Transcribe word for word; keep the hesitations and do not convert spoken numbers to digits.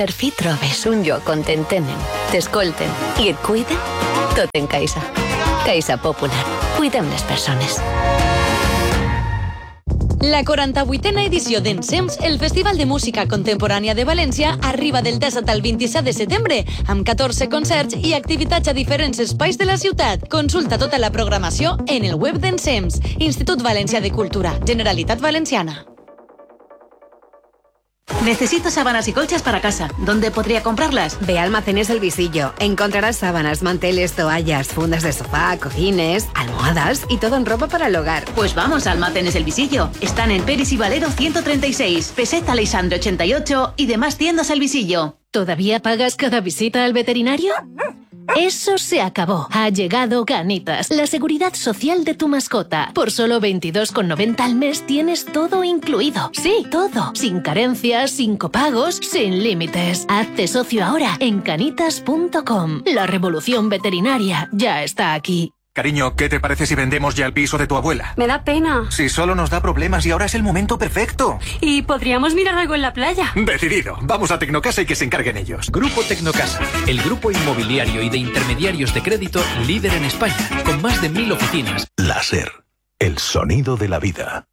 Per fi trobes un lloc on t'entenen, t'escolten i et cuiden? Tot en Caixa. Caixa Popular. Cuidem les persones. La quaranta-vuitena edició d'Ensems, el Festival de Música Contemporània de València, arriba del disset al vint-i-set de setembre, amb catorze concerts i activitats a diferents espais de la ciutat. Consulta tota la programació en el web d'Ensems, Institut Valencià de Cultura, Generalitat Valenciana. Necesito sábanas y colchas para casa. ¿Dónde podría comprarlas? Ve a Almacenes El Visillo. Encontrarás sábanas, manteles, toallas, fundas de sofá, cojines, almohadas y todo en ropa para el hogar. Pues vamos a Almacenes El Visillo. Están en Peris y Valero ciento treinta y seis, Peseta Aleixandre ochenta y ocho y demás tiendas El Visillo. ¿Todavía pagas cada visita al veterinario? Eso se acabó. Ha llegado Canitas, la seguridad social de tu mascota. Por solo veintidós con noventa al mes tienes todo incluido. Sí, todo. Sin carencias, sin copagos, sin límites. Hazte socio ahora en canitas punto com. La revolución veterinaria ya está aquí. Cariño, ¿qué te parece si vendemos ya el piso de tu abuela? Me da pena. Si solo nos da problemas y ahora es el momento perfecto. Y podríamos mirar algo en la playa. Decidido. Vamos a Tecnocasa y que se encarguen ellos. Grupo Tecnocasa, el grupo inmobiliario y de intermediarios de crédito líder en España, con más de mil oficinas. Láser, el sonido de la vida.